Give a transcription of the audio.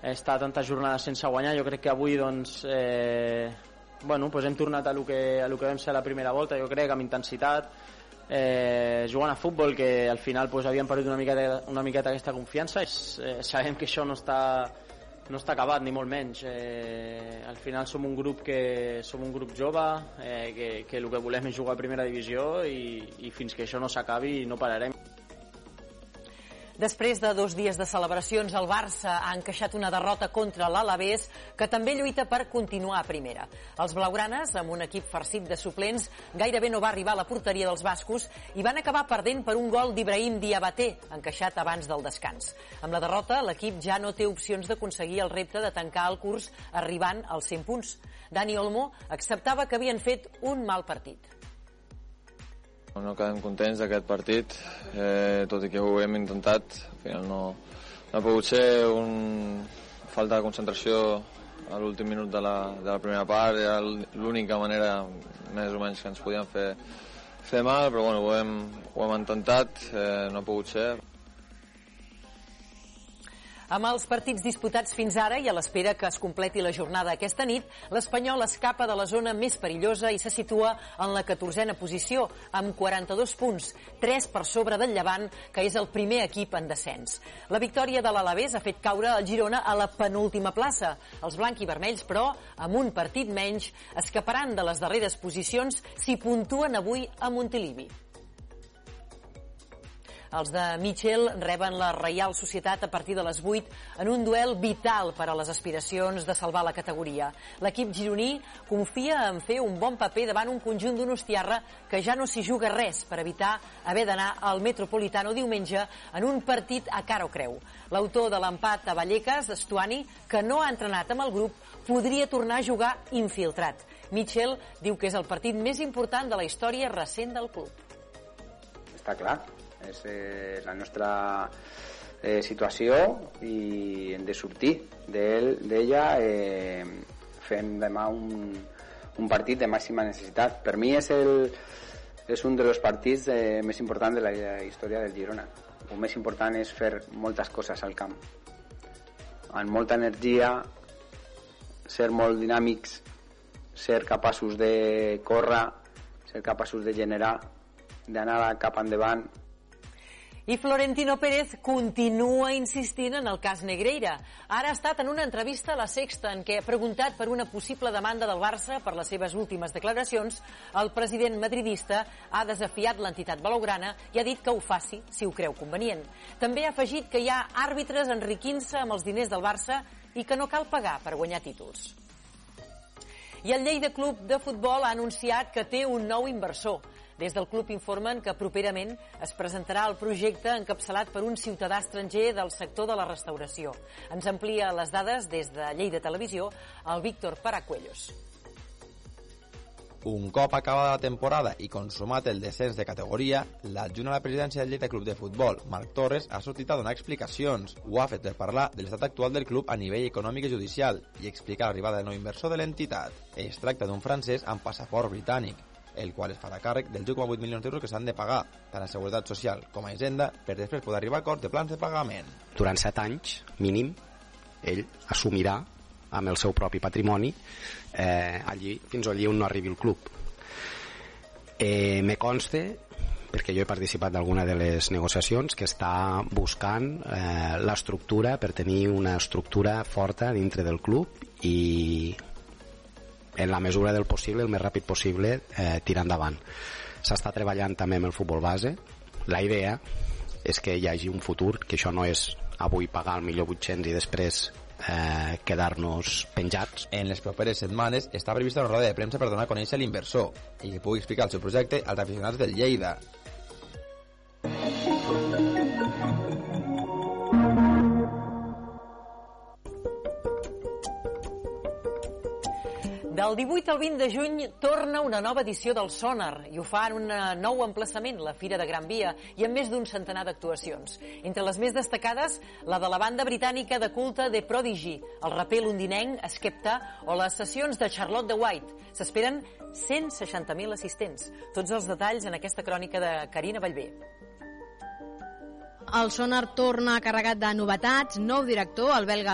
estar tantes jornades sense guanyar. Jo crec que avui doncs, hem tornat a lo que vam ser a la primera volta, jo crec, amb intensitat, jugant a futbol, que al final havíem perdut una miqueta aquesta confiança. Sabem que això no està acabat, ni molt menys. Al final som un grup jove, que el que volem és jugar a primera divisió, i fins que això no s'acabi no pararem. Després de 2 dies de celebracions, el Barça ha encaixat una derrota contra l'Alavés, que també lluita per continuar a primera. Els blaugranes, amb un equip farcit de suplents, gairebé no va arribar a la porteria dels bascos i van acabar perdent per un gol d'Ibrahim Diabaté, encaixat abans del descans. Amb la derrota, l'equip ja no té opcions d'aconseguir el repte de tancar el curs arribant als 100 punts. Dani Olmo acceptava que havien fet un mal partit. No quedem contents d'aquest partit, tot i que ho hem intentat. Al final no ha pogut ser falta de concentració a l'últim minut de la primera part. Era l'única manera més o menys que ens podien fer mal, però bueno, ho hem intentat, no ha pogut ser. Amb els partits disputats fins ara i a l'espera que es completi la jornada aquesta nit, l'Espanyol escapa de la zona més perillosa i se situa en la 14a posició, amb 42 punts, 3 per sobre del Llevant, que és el primer equip en descens. La victòria de l'Alavés ha fet caure el Girona a la penúltima plaça. Els blanc-i-vermells, però, amb un partit menys, escaparan de les darreres posicions si puntuen avui a Montilivi. Els de Mitchell reben la Reial Societat a partir de les 8 en un duel vital per a les aspiracions de salvar la categoria. L'equip gironí confia en fer un bon paper davant un conjunt d'Donostiarra que ja no s'hi juga res per evitar haver d'anar al Metropolitano diumenge en un partit a cara o creu. L'autor de l'empat a Vallecas, Stuani, que no ha entrenat amb el grup, podria tornar a jugar infiltrat. Mitchell diu que és el partit més important de la història recent del club. Està clar. És la nostra situació i hem de sortir d'ella fent demà un partit de màxima necessitat. Per mi és un dels partits més importants de la història del Girona. El més important és fer moltes coses al camp, amb molta energia, ser molt dinàmics, ser capaços de córrer, ser capaços de generar, d'anar cap endavant. I Florentino Pérez continua insistint en el cas Negreira. Ara ha estat en una entrevista a La Sexta en què, preguntat per una possible demanda del Barça per les seves últimes declaracions, el president madridista ha desafiat l'entitat blaugrana i ha dit que ho faci si ho creu convenient. També ha afegit que hi ha àrbitres enriquint-se amb els diners del Barça i que no cal pagar per guanyar títols. I el Lleida Club de Futbol ha anunciat que té un nou inversor. Des del club informen que properament es presentarà el projecte encapçalat per un ciutadà estranger del sector de la restauració. Ens amplia les dades des de Lleida Televisió el Víctor Paracuellos. Un cop acabada la temporada i consumat el descens de categoria, l'adjunt a la presidència del Lleida Club de Futbol, Marc Torres, ha sortit a donar explicacions. Ho ha fet per parlar de l'estat actual del club a nivell econòmic i judicial i explicar l'arribada del nou inversor de l'entitat. Es tracta d'un francès amb passaport britànic, el qual es farà càrrec dels 1,8 milions d'euros que s'han de pagar, tant a Seguretat Social com a Hisenda, per després poder arribar a acords de plans de pagament. Durant 7 anys, mínim, ell assumirà amb el seu propi patrimoni allí, fins allí on no arribi el club. Me conste, perquè jo he participat d'alguna de les negociacions, que està buscant l'estructura per tenir una estructura forta dintre del club i en la mesura del possible, el més ràpid possible, tirar endavant. S'està treballant també amb el futbol base. La idea és que hi hagi un futur, que això no és avui pagar el 1.800.000 i després quedar-nos penjats. En les properes setmanes està prevista una roda de premsa per donar a conèixer l'inversor i que pugui explicar el seu projecte als aficionats del Lleida. Del 18 al 20 de juny torna una nova edició del Sonar i ho fa en un nou emplaçament, la Fira de Gran Via, i amb més d'un centenar d'actuacions. Entre les més destacades, la de la banda britànica de culte The Prodigy, el raper londinenc Skepta o les sessions de Charlotte de White. S'esperen 160.000 assistents. Tots els detalls en aquesta crònica de Carina Vallvé. El Sonar torna carregat de novetats, nou director, el belga